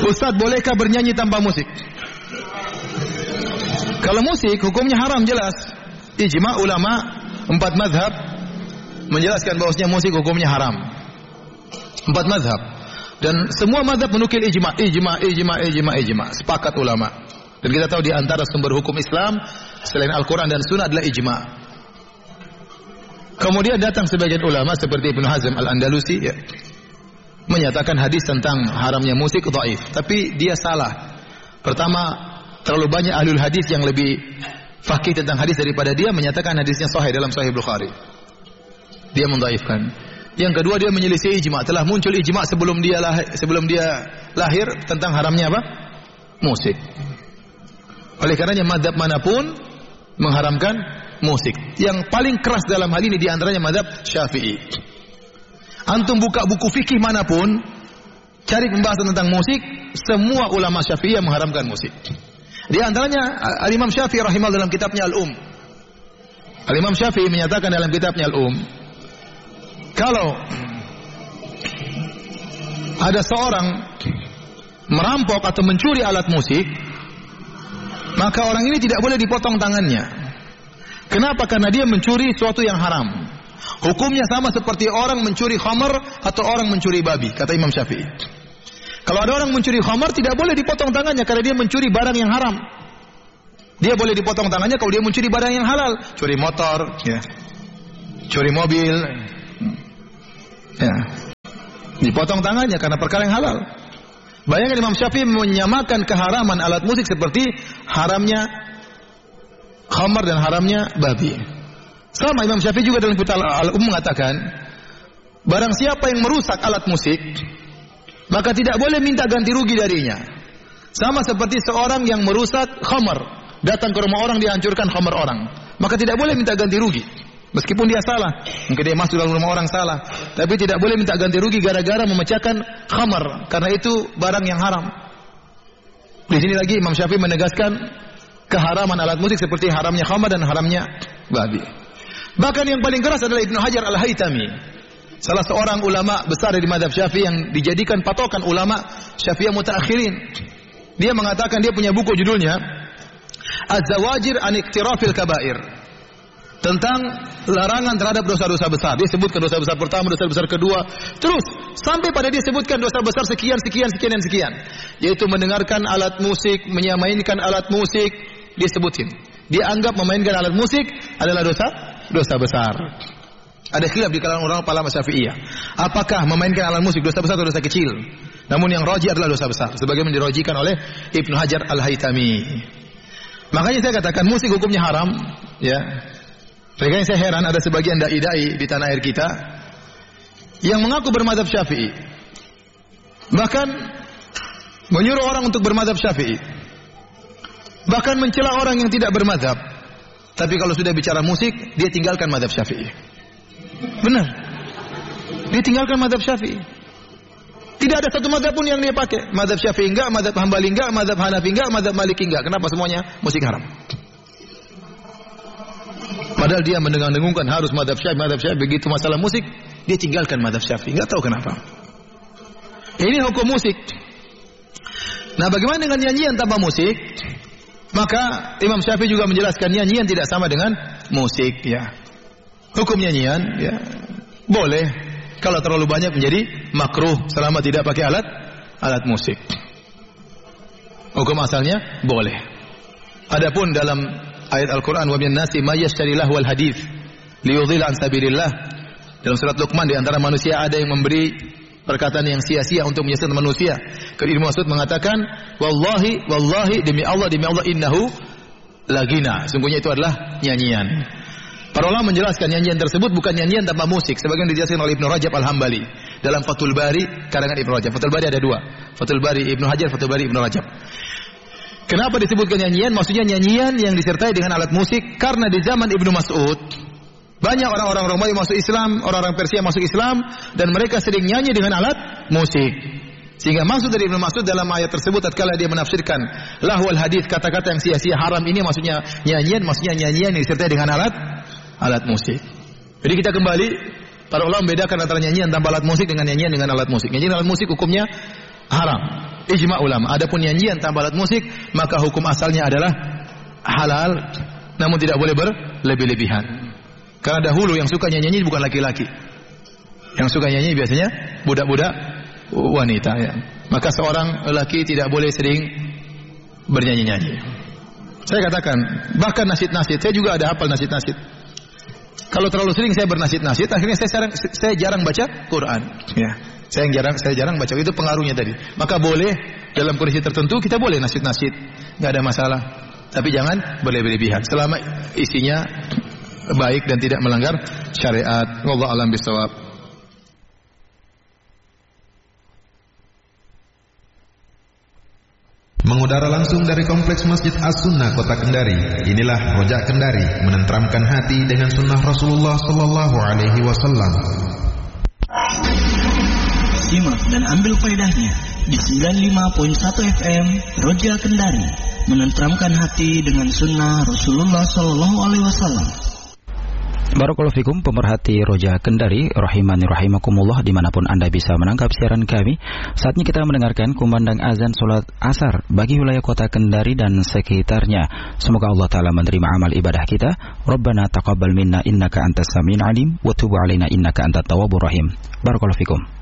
Ustaz, bolehkah bernyanyi tanpa musik? Kalau musik hukumnya haram jelas. Ijma ulama 4 mazhab menjelaskan bahwasanya musik hukumnya haram. 4 mazhab. Dan semua mazhab menukil ijma. Sepakat ulama. Dan kita tahu di antara sumber hukum Islam selain Al-Quran dan Sunnah adalah ijma. Kemudian datang sebagian ulama seperti Ibnu Hazm Al-Andalusi ya, menyatakan hadis tentang haramnya musik dhaif, tapi dia salah. Pertama, terlalu banyak ahlul hadis yang lebih faqih tentang hadis daripada dia menyatakan hadisnya sahih dalam Sahih Bukhari. Dia mendhaifkan. Yang kedua, dia menyelisih ijma. Telah muncul ijma sebelum dia lahir tentang haramnya apa? Musik. Oleh karenanya mazhab manapun mengharamkan musik. Yang paling keras dalam hal ini di antaranya mazhab Syafi'i. Antum buka buku fikih manapun, cari pembahasan tentang musik, semua ulama Syafi'i yang mengharamkan musik. Di antaranya Al-Imam Syafi'i rahimahullah dalam kitabnya Al-Imam Syafi'i menyatakan dalam kitabnya Al-Um, kalau ada seorang merampok atau mencuri alat musik, maka orang ini tidak boleh dipotong tangannya. Kenapa? Karena dia mencuri sesuatu yang haram. Hukumnya sama seperti orang mencuri khamar atau orang mencuri babi, kata Imam Syafi'i. Kalau ada orang mencuri khamar, tidak boleh dipotong tangannya karena dia mencuri barang yang haram. Dia boleh dipotong tangannya kalau dia mencuri barang yang halal, curi motor, ya, curi mobil, ya, dipotong tangannya karena perkara yang halal. Bayangkan Imam Syafi'i menyamakan keharaman alat musik seperti haramnya khamar dan haramnya babi. Sama Imam Syafi'i juga dalam kitab Al-Um mengatakan, barang siapa yang merusak alat musik, maka tidak boleh minta ganti rugi darinya. Sama seperti seorang yang merusak khamar, datang ke rumah orang dihancurkan khamar orang, maka tidak boleh minta ganti rugi. Meskipun dia salah, mungkin dia masuk dalam rumah orang salah, tapi tidak boleh minta ganti rugi gara-gara memecahkan khamar, karena itu barang yang haram. Di sini lagi Imam Syafi'i menegaskan keharaman alat musik seperti haramnya khamar dan haramnya babi. Bahkan yang paling keras adalah Ibnu Hajar Al-Haytami, salah seorang ulama besar dari mazhab Syafi'i yang dijadikan patokan ulama Syafi'iyah mutaakhirin. Dia mengatakan, dia punya buku judulnya Az-Zawajir an Iqtirafil Kabair, tentang larangan terhadap dosa-dosa besar. Dia sebutkan dosa besar pertama, dosa besar kedua, terus sampai pada dia sebutkan dosa besar sekian dan sekian, yaitu mendengarkan alat musik, menyamainkan alat musik. Dia sebutin, dia anggap memainkan alat musik adalah dosa besar. Ada khilaf di kalangan orang ulama Syafi'iyah, apakah memainkan alat musik dosa besar atau dosa kecil. Namun yang rajih adalah dosa besar, sebagaimana dirajikan oleh Ibnu Hajar Al-Haytami. Makanya saya katakan musik hukumnya haram, ya. Makanya saya heran ada sebagian dai-dai di tanah air kita yang mengaku bermadzhab Syafi'i, bahkan menyuruh orang untuk bermadzhab Syafi'i, bahkan mencela orang yang tidak bermadzhab. Tapi kalau sudah bicara musik, dia tinggalkan madzhab Syafi'i. Benar, dia tinggalkan madzhab Syafi'i. Tidak ada satu madzhab pun yang dia pakai. Madzhab Syafi'i enggak, madzhab Hambali enggak, madzhab Hanafi enggak, madzhab Maliki enggak. Kenapa? Semuanya musik haram. Padahal dia mendengung-dengungkan harus madzhab Syafi'i. Begitu masalah musik, dia tinggalkan madzhab Syafi'i. Enggak tahu kenapa. Ini hukum musik. Nah, bagaimana dengan nyanyian tanpa musik? Maka Imam Syafi'i juga menjelaskan nyanyian tidak sama dengan musik, ya. Hukum nyanyian, ya, boleh kalau terlalu banyak menjadi makruh selama tidak pakai alat musik. Hukum asalnya boleh. Adapun dalam ayat Al-Quran, wa minan nasi may yashtari lahwal hadits liyudhilla an sabilillah, dalam surat Luqman, di antara manusia ada yang memberi perkataan yang sia-sia untuk menyesatkan manusia. Ibnu Mas'ud mengatakan, wallahi demi Allah innahu lagina, sungguhnya itu adalah nyanyian. Para ulama menjelaskan nyanyian tersebut bukan nyanyian tanpa musik, sebagaimana dijelaskan oleh Ibnu Rajab Al-Hambali dalam Fathul Bari karangan Ibnu Rajab. Fathul Bari ada dua, Fathul Bari Ibnu Hajar, Fathul Bari Ibnu Rajab. Kenapa disebutkan nyanyian? Maksudnya nyanyian yang disertai dengan alat musik, karena di zaman Ibnu Mas'ud banyak orang-orang Romawi masuk Islam, orang-orang Persia masuk Islam, dan mereka sering nyanyi dengan alat musik. Sehingga maksud dari Ibnu Mas'ud dalam ayat tersebut tatkala dia menafsirkan lahwal hadits, kata-kata yang sia-sia haram, ini maksudnya nyanyian yang disertai dengan alat musik. Jadi kita kembali, para ulama membedakan antara nyanyian tanpa alat musik dengan nyanyian dengan alat musik. Nyanyian alat musik hukumnya haram. ijma' ulama. Adapun nyanyian tanpa alat musik, maka hukum asalnya adalah halal, namun tidak boleh berlebih-lebihan. Karena dahulu yang suka nyanyi bukan laki-laki. Yang suka nyanyi biasanya budak-budak wanita, ya. Maka seorang lelaki tidak boleh sering bernyanyi-nyanyi. Saya katakan, bahkan nasyid-nasyid, saya juga ada hafal nasyid-nasyid. Kalau terlalu sering saya bernasyid-nasyid, akhirnya saya jarang baca Quran. Ya. Saya jarang baca, itu pengaruhnya tadi. Maka boleh dalam kondisi tertentu kita boleh nasyid-nasyid, enggak ada masalah. Tapi jangan berlebihan. Selama isinya baik dan tidak melanggar syariat. Wallahu a'lam bishawab. Mengudara langsung dari Kompleks Masjid As-Sunnah Kota Kendari. Inilah Rojak Kendari, menenteramkan hati dengan sunnah Rasulullah sallallahu alaihi wasallam. Simak dan ambil faedahnya di 95.1 FM Rojak Kendari, menenteramkan hati dengan sunnah Rasulullah sallallahu alaihi wasallam. Barakallahu fikum pemerhati Roja Kendari, rahimani rahimakumullah, dimanapun Anda bisa menangkap siaran kami. Saatnya kita mendengarkan kumandang azan sholat asar bagi wilayah kota Kendari dan sekitarnya. Semoga Allah Ta'ala menerima amal ibadah kita. Rabbana taqabbal minna innaka antas sami'ul alim wa tub alaina innaka antat tawwabur rahim. Barakallahu fikum.